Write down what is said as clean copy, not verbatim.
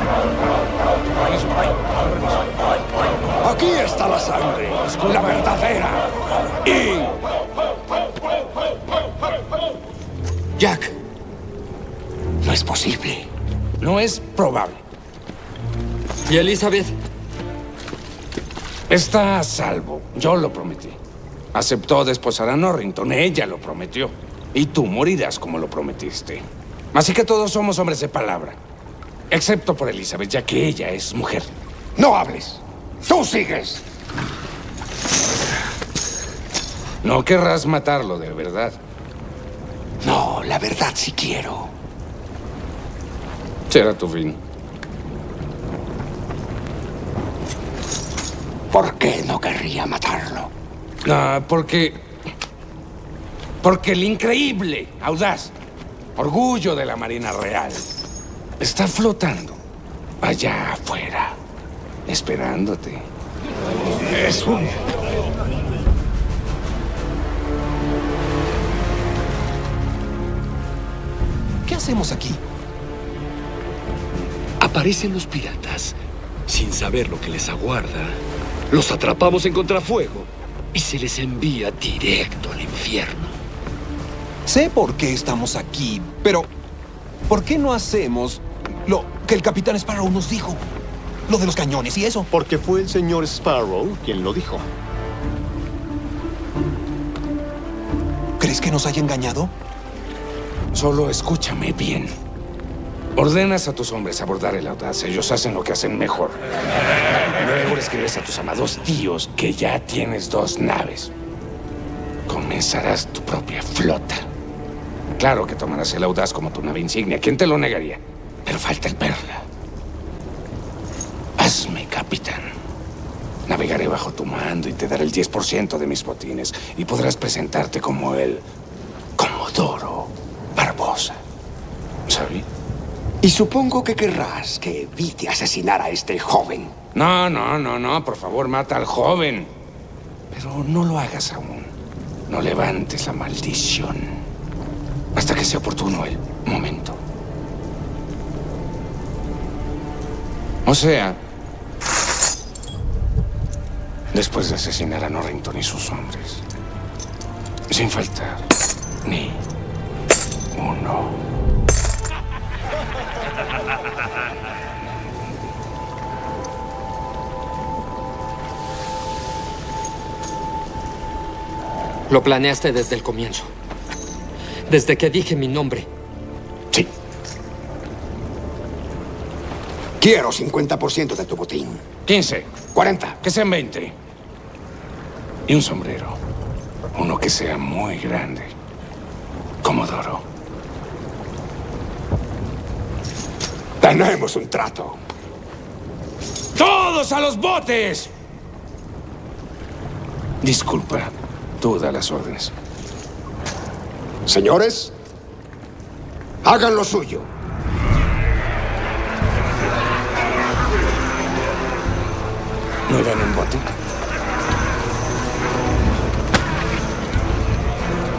Aquí está la sangre, la verdadera. Y... Jack, no es posible. No es probable. ¿Y Elizabeth? Está a salvo. Yo lo prometí. Aceptó desposar a Norrington. Ella lo prometió. Y tú morirás como lo prometiste. Así que todos somos hombres de palabra. Excepto por Elizabeth, ya que ella es mujer. No hables. Tú sigues. No querrás matarlo, de verdad. No, la verdad sí quiero. Será tu fin. ¿Por qué no querría matarlo? Ah, porque el increíble, audaz, orgullo de la Marina Real está flotando allá afuera, esperándote. Es un... ¿Qué hacemos aquí? Aparecen los piratas. Sin saber lo que les aguarda, los atrapamos en contrafuego y se les envía directo al infierno. Sé por qué estamos aquí, pero ¿por qué no hacemos lo que el Capitán Sparrow nos dijo? Lo de los cañones y eso. Porque fue el señor Sparrow quien lo dijo. ¿Crees que nos haya engañado? Solo escúchame bien. Ordenas a tus hombres abordar el audaz. Ellos hacen lo que hacen mejor. Luego le escribes a tus amados tíos que ya tienes 2 naves. Comenzarás tu propia flota. Claro que tomarás el audaz como tu nave insignia. ¿Quién te lo negaría? Pero falta el Perla. Hazme capitán. Navegaré bajo tu mando y te daré el 10% de mis botines. Y podrás presentarte como el Comodoro Barbosa. ¿Sabí? Y supongo que querrás que evite asesinar a este joven. No, por favor, mata al joven. Pero no lo hagas aún. No levantes la maldición. Hasta que sea oportuno el momento. O sea, después de asesinar a Norrington y sus hombres. Sin faltar ni uno. Lo planeaste desde el comienzo. Desde que dije mi nombre. Sí. Quiero 50% de tu botín. 15. 40. Que sean 20. Y un sombrero. Uno que sea muy grande. Comodoro. Tenemos un trato. ¡Todos a los botes! Disculpa. Tú da las órdenes. Señores, hagan lo suyo. ¿No irán en bote?